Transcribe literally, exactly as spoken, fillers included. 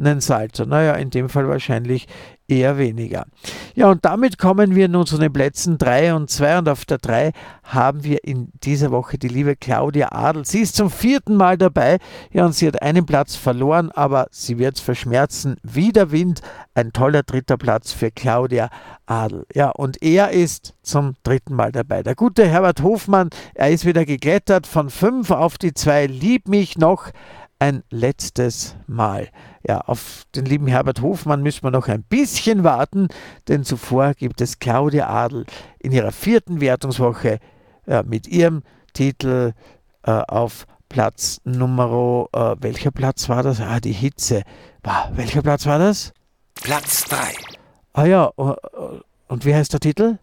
einen Salto. Naja, in dem Fall wahrscheinlich eher weniger. Ja, und damit kommen wir nun zu den Plätzen drei und zwei, und auf der drei haben wir in dieser Woche die liebe Claudia Adl. Sie ist zum vierten Mal dabei, ja, und sie hat einen Platz verloren, aber sie wird es verschmerzen. Wie der Wind, ein toller dritter Platz für Claudia Adl. Ja, und er ist zum dritten Mal dabei. Der gute Herbert Hofmann, er ist wieder geklettert von fünf auf die zwei. Lieb mich noch ein letztes Mal. Ja, auf den lieben Herbert Hofmann müssen wir noch ein bisschen warten, denn zuvor gibt es Claudia Adl in ihrer vierten Wertungswoche äh, mit ihrem Titel äh, auf Platz Nummer, äh, welcher Platz war das? Ah, die Hitze. Bah, welcher Platz war das? Platz drei. Ah ja, uh, und wie heißt der Titel?